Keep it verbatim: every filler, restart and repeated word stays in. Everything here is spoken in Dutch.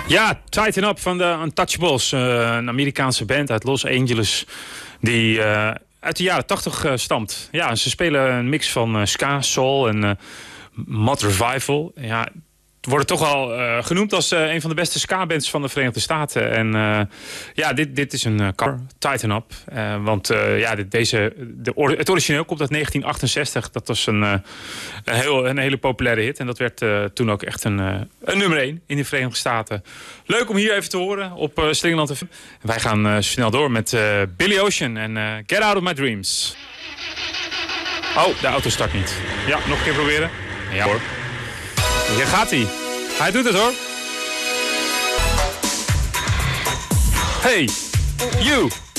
Ja, Tighten Up van de Untouchables. Uh, een Amerikaanse band uit Los Angeles die uh, uit de jaren tachtig uh, stamt. Ja, ze spelen een mix van uh, ska, soul en uh, mod revival. Ja, worden toch al uh, genoemd als uh, een van de beste ska-bands van de Verenigde Staten. En uh, ja, dit, dit is een uh, cover, Tighten Up. Uh, want uh, ja, dit, deze, de, het origineel komt uit negentien achtenzestig. Dat was een, uh, een, heel, een hele populaire hit. En dat werd uh, toen ook echt een, uh, een nummer één in de Verenigde Staten. Leuk om hier even te horen op uh, Slingerland F M. Wij gaan uh, snel door met uh, Billy Ocean en uh, Get Out of My Dreams. Oh, de auto start niet. Ja, nog een keer proberen. Ja hoor. Hier gaat hij. Hij doet het hoor. Hey, you.